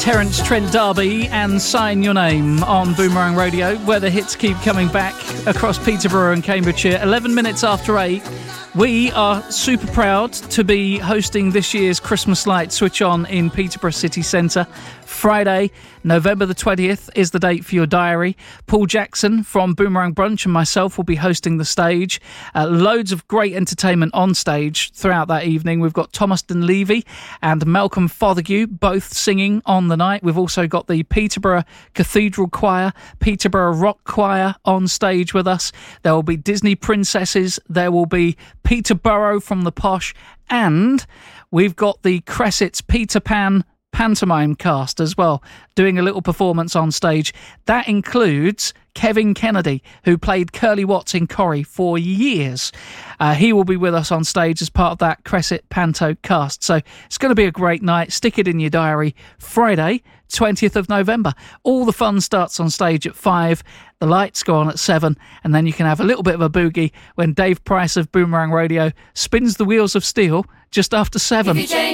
Terence Trent D'Arby and Sign Your Name on Boomerang Radio, where the hits keep coming back across Peterborough and Cambridgeshire. 11 minutes after 8. We are super proud to be hosting this year's Christmas Light Switch On in Peterborough City Centre. Friday, November the 20th is the date for your diary. Paul Jackson from Boomerang Brunch and myself will be hosting the stage. Loads of great entertainment on stage throughout that evening. We've got Thomas Dunleavy and Malcolm Fothergill both singing on the night. We've also got the Peterborough Cathedral Choir, Peterborough Rock Choir on stage with us. There will be Disney princesses. There will be Peterborough from the Posh, and we've got the Cressets Peter Pan pantomime cast as well, doing a little performance on stage. That includes Kevin Kennedy, who played Curly Watts in Corrie for years. He will be with us on stage as part of that Cresset Panto cast. So it's going to be a great night. Stick it in your diary. Friday, 20th of November. All the fun starts on stage at 5. The lights go on at 7, and then you can have a little bit of a boogie when Dave Price of Boomerang Radio spins the wheels of steel just after 7.